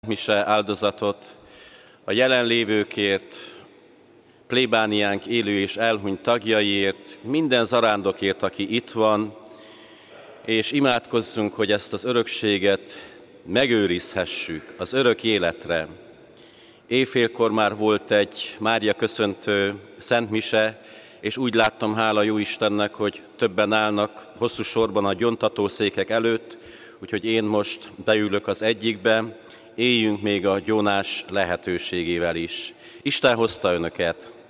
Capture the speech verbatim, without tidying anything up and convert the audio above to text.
mise áldozatot a jelenlévőkért, plébániánk élő és elhunyt tagjaiért, minden zarándokért, aki itt van, és imádkozzunk, hogy ezt az örökséget megőrizhessük az örök életre. Éjfélkor már volt egy Mária köszöntő szentmise, és úgy láttam, hála jó Istennek, hogy többen állnak hosszú sorban a gyóntatószékek előtt, úgyhogy én most beülök az egyikbe, éljünk még a gyónás lehetőségével is. Isten hozta önöket!